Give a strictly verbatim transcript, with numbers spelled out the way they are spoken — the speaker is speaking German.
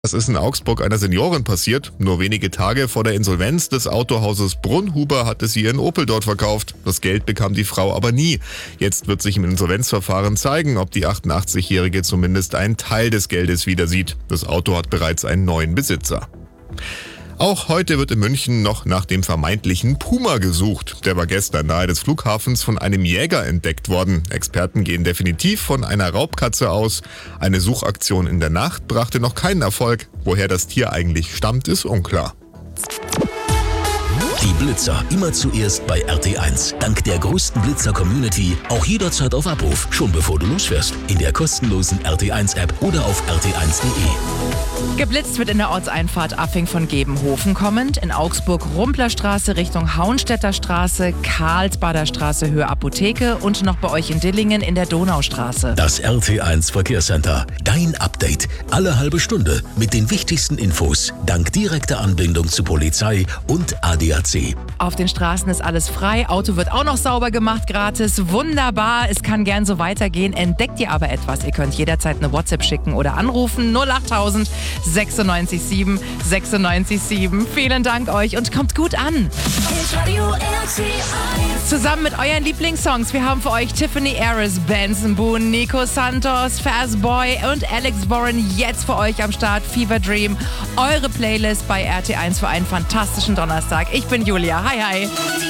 Das ist in Augsburg einer Seniorin passiert. Nur wenige Tage vor der Insolvenz des Autohauses Brunhuber hatte sie ihren Opel dort verkauft. Das Geld bekam die Frau aber nie. Jetzt wird sich im Insolvenzverfahren zeigen, ob die achtundachtzig-Jährige zumindest einen Teil des Geldes wieder sieht. Das Auto hat bereits einen neuen Besitzer. Auch heute wird in München noch nach dem vermeintlichen Puma gesucht. Der war gestern nahe des Flughafens von einem Jäger entdeckt worden. Experten gehen definitiv von einer Raubkatze aus. Eine Suchaktion in der Nacht brachte noch keinen Erfolg. Woher das Tier eigentlich stammt, ist unklar. Die Blitzer immer zuerst bei R T eins. Dank der größten Blitzer-Community auch jederzeit auf Abruf, schon bevor du losfährst. In der kostenlosen R T eins App oder auf r t eins punkt de. Geblitzt wird in der Ortseinfahrt Affing von Gebenhofen kommend, in Augsburg Rumplerstraße Richtung Hauenstädter Straße, Karlsbader Straße Höhe Apotheke und noch bei euch in Dillingen in der Donaustraße. Das R T eins Verkehrscenter. Dein Update. Alle halbe Stunde mit den wichtigsten Infos. Dank direkter Anbindung zu Polizei und A D A C. Auf den Straßen ist alles frei, Auto wird auch noch sauber gemacht, gratis. Wunderbar, es kann gern so weitergehen. Entdeckt ihr aber etwas, ihr könnt jederzeit eine WhatsApp schicken oder anrufen. null achttausend sechsundneunzig sieben sechsundneunzig sieben. Vielen Dank euch und kommt gut an. Zusammen mit euren Lieblingssongs. Wir haben für euch Tiffany Harris, Benson Boone, Nico Santos, Fast Boy und Alex Warren jetzt für euch am Start. Fever Dream, eure Playlist bei R T eins für einen fantastischen Donnerstag. Ich bin Julia. Hi, hi.